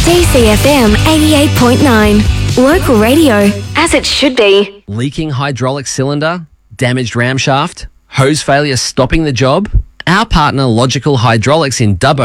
DCFM 88.9. Local radio, as it should be. Leaking hydraulic cylinder, damaged ram shaft, hose failure stopping the job? Our partner Logical Hydraulics in Dubbo